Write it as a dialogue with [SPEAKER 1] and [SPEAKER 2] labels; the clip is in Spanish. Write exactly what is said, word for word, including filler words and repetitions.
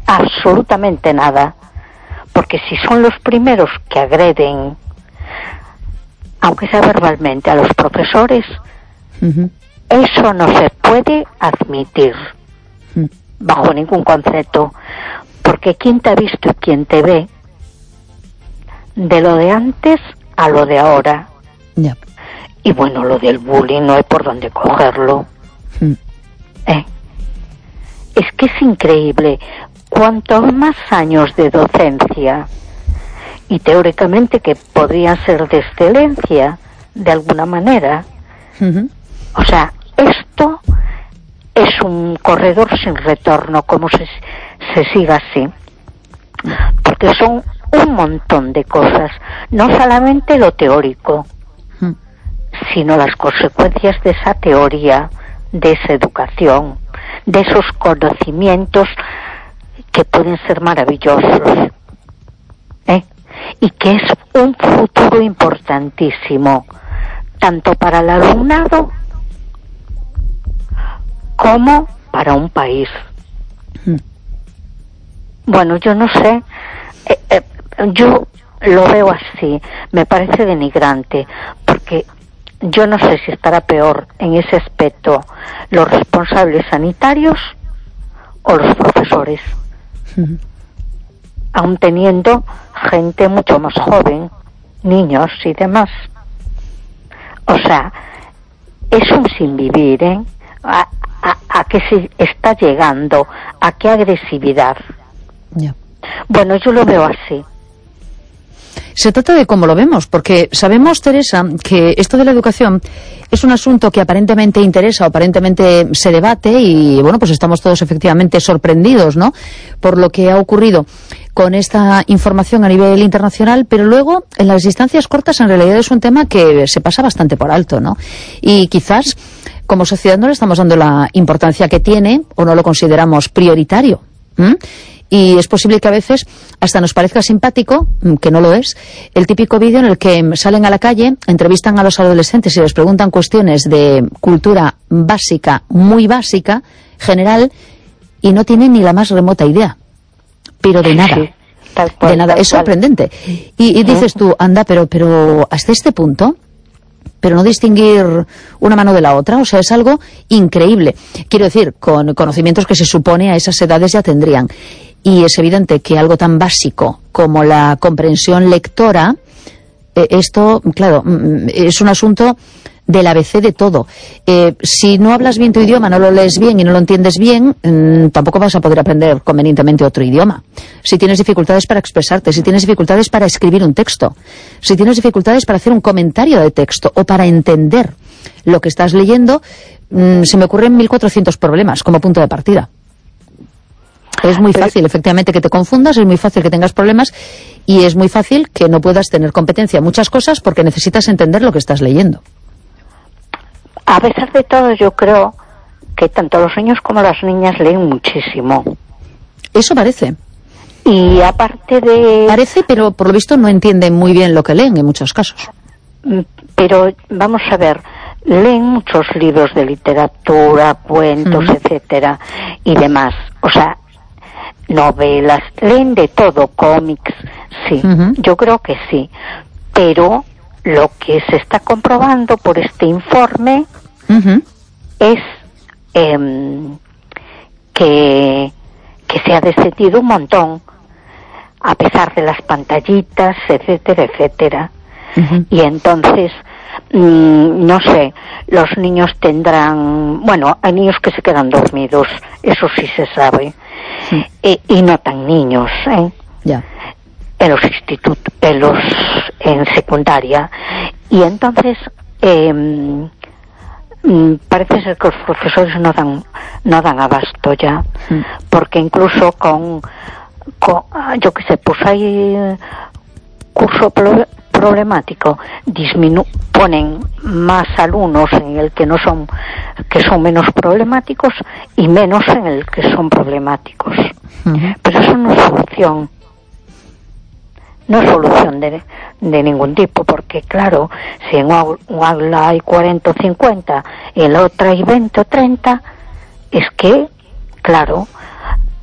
[SPEAKER 1] absolutamente nada, porque si son los primeros que agreden, aunque sea verbalmente, a los profesores, uh-huh. eso no se puede admitir uh-huh. bajo ningún concepto, porque quién te ha visto y quién te ve, de lo de antes a lo de ahora.
[SPEAKER 2] Yeah.
[SPEAKER 1] Y bueno, lo del bullying no hay por dónde cogerlo. Uh-huh. ¿Eh? Es que es increíble. Cuantos más años de docencia, y teóricamente que podrían ser de excelencia, de alguna manera, uh-huh. o sea, esto es un corredor sin retorno, como se, se siga así, porque son un montón de cosas, no solamente lo teórico, uh-huh. sino las consecuencias de esa teoría, de esa educación, de esos conocimientos que pueden ser maravillosos, ¿eh? Y que es un futuro importantísimo, tanto para el alumnado como para un país. Mm. Bueno, yo no sé, eh, eh, yo lo veo así, me parece denigrante, porque yo no sé si estará peor en ese aspecto los responsables sanitarios o los profesores, uh-huh. aun teniendo gente mucho más joven, niños y demás. O sea, es un sinvivir, ¿eh? A, a, a qué se está llegando, a qué agresividad.
[SPEAKER 2] Yeah.
[SPEAKER 1] Bueno, yo lo veo así.
[SPEAKER 2] Se trata de cómo lo vemos, porque sabemos, Teresa, que esto de la educación es un asunto que aparentemente interesa o aparentemente se debate y, bueno, pues estamos todos efectivamente sorprendidos, ¿no?, por lo que ha ocurrido con esta información a nivel internacional, pero luego, en las distancias cortas, en realidad es un tema que se pasa bastante por alto, ¿no? Y quizás, como sociedad, no le estamos dando la importancia que tiene o no lo consideramos prioritario. ¿Mm? Y es posible que a veces hasta nos parezca simpático, que no lo es, el típico vídeo en el que salen a la calle, entrevistan a los adolescentes y les preguntan cuestiones de cultura básica, muy básica, general, y no tienen ni la más remota idea. Pero de nada.
[SPEAKER 1] Sí, tal cual,
[SPEAKER 2] de nada.
[SPEAKER 1] Tal
[SPEAKER 2] es sorprendente. Y, y dices tú, anda, pero, pero hasta este punto, pero no distinguir una mano de la otra, o sea, es algo increíble. Quiero decir, con conocimientos que se supone a esas edades ya tendrían. Y es evidente que algo tan básico como la comprensión lectora, eh, esto, claro, es un asunto del A B C de todo. Eh, si no hablas bien tu idioma, no lo lees bien y no lo entiendes bien, mmm, tampoco vas a poder aprender convenientemente otro idioma. Si tienes dificultades para expresarte, si tienes dificultades para escribir un texto, si tienes dificultades para hacer un comentario de texto o para entender lo que estás leyendo, mmm, se me ocurren mil cuatrocientos problemas como punto de partida. Es muy fácil, efectivamente, que te confundas, es muy fácil que tengas problemas y es muy fácil que no puedas tener competencia en muchas cosas porque necesitas entender lo que estás leyendo.
[SPEAKER 1] A pesar de todo, yo creo que tanto los niños como las niñas leen muchísimo.
[SPEAKER 2] Eso parece.
[SPEAKER 1] Y aparte de...
[SPEAKER 2] Parece, pero por lo visto no entienden muy bien lo que leen en muchos casos.
[SPEAKER 1] Pero vamos a ver, leen muchos libros de literatura, cuentos, uh-huh. etcétera, y demás. O sea, novelas, leen de todo, cómics, sí, uh-huh. yo creo que sí. Pero lo que se está comprobando por este informe uh-huh. es eh, que, que se ha descendido un montón, a pesar de las pantallitas, etcétera, etcétera. Uh-huh. Y entonces, mmm, no sé, los niños tendrán, bueno, hay niños que se quedan dormidos, eso sí se sabe, sí. e, y no tan niños, ¿eh?
[SPEAKER 2] Ya.
[SPEAKER 1] En los institutos, en los, en secundaria, y entonces eh, mmm, parece ser que los profesores no dan, no dan abasto ya, sí. porque incluso con, con yo qué sé, pues hay curso pro, problemático, disminu ponen más alumnos en el que no son, que son menos problemáticos y menos en el que son problemáticos. Uh-huh. Pero eso no es solución. No es solución de, de ningún tipo, porque claro, si en un aula hay cuarenta o cincuenta y en la otra hay veinte o treinta, es que, claro,